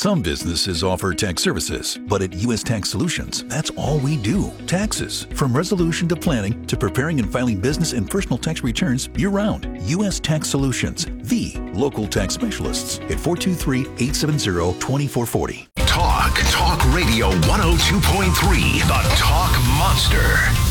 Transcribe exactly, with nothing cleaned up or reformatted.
Some businesses offer tax services, but at U S Tax Solutions, that's all we do. Taxes. From resolution to planning to preparing and filing business and personal tax returns year-round. U S Tax Solutions, the local tax specialists at four two three, eight seven zero, two four four zero. Talk, Talk Radio one oh two point three, the Talk Monster.